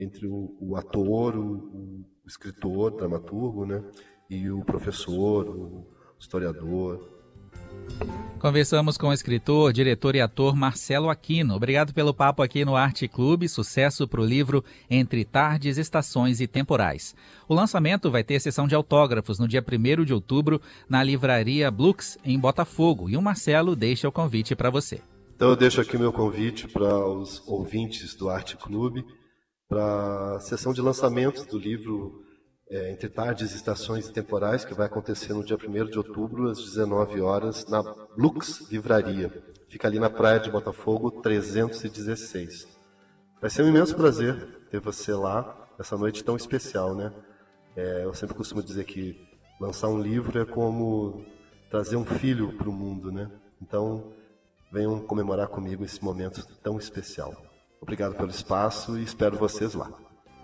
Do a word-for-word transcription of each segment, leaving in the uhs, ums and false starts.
entre o, o ator, o, o escritor, dramaturgo, né, e o professor, o historiador. Conversamos com o escritor, diretor e ator Marcelo Aquino. Obrigado pelo papo aqui no Arte Clube. Sucesso para o livro Entre Tardes, Estações e Temporais. O lançamento vai ter sessão de autógrafos no dia primeiro de outubro na livraria Blux, em Botafogo. E o Marcelo deixa o convite para você. Então eu deixo aqui o meu convite para os ouvintes do Arte Clube para a sessão de lançamento do livro É, Entre Tardes, Estações e Temporais, que vai acontecer no dia primeiro de outubro, às dezenove horas, na Blux Livraria. Fica ali na praia de Botafogo, trezentos e dezesseis. Vai ser um imenso prazer ter você lá, essa noite tão especial, né? É, eu sempre costumo dizer que lançar um livro é como trazer um filho para o mundo, né? Então, venham comemorar comigo esse momento tão especial. Obrigado pelo espaço e espero vocês lá.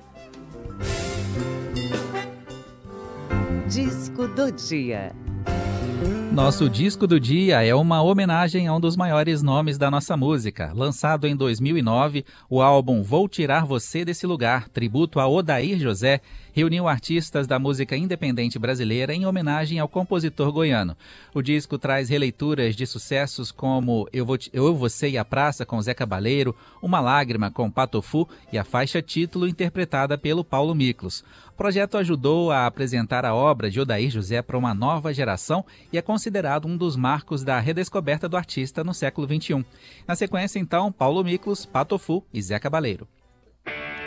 Disco do Dia. Nosso Disco do Dia é uma homenagem a um dos maiores nomes da nossa música. Lançado em dois mil e nove, o álbum Vou Tirar Você Desse Lugar, tributo a Odair José, reuniu artistas da música independente brasileira em homenagem ao compositor goiano. O disco traz releituras de sucessos como Eu, Vou, Eu, Você e a Praça, com Zé Cabaleiro, Uma Lágrima, com Patofu e a faixa título interpretada pelo Paulo Miklos. O projeto ajudou a apresentar a obra de Odair José para uma nova geração e é considerado um dos marcos da redescoberta do artista no século vinte e um. Na sequência, então, Paulo Miklos, Patofu e Zé Cabaleiro.